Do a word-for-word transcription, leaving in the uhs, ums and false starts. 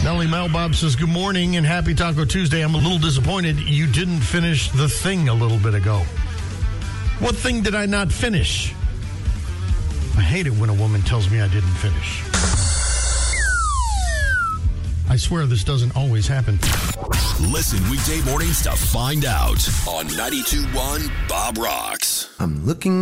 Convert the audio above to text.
Nellie Melbob says, good morning and happy Taco Tuesday. I'm a little disappointed you didn't finish the thing a little bit ago. What thing did I not finish? I hate it when a woman tells me I didn't finish. I swear this doesn't always happen. Listen weekday mornings to find out on ninety-two point one Bob Rocks. I'm looking